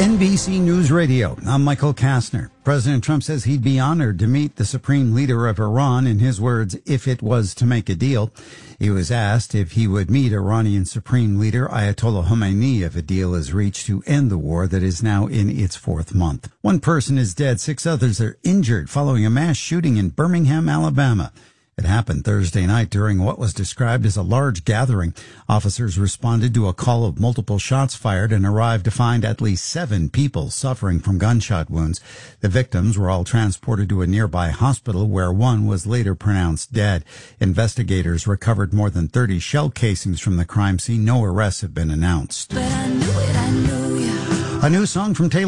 NBC News Radio. I'm Michael Kastner. President Trump says he'd be honored to meet the supreme leader of Iran, in his words, if it was to make a deal. He was asked if he would meet Iranian Supreme Leader Ayatollah Khomeini if a deal is reached to end the war that is now in its fourth month. One person is dead, 6 others are injured following a mass shooting in Birmingham, Alabama. It happened Thursday night during what was described as a large gathering. Officers responded to a call of multiple shots fired and arrived to find at least 7 people suffering from gunshot wounds. The victims were all transported to a nearby hospital where one was later pronounced dead. Investigators recovered more than 30 shell casings from the crime scene. No arrests have been announced. But I knew it, I knew ya. A new song from Taylor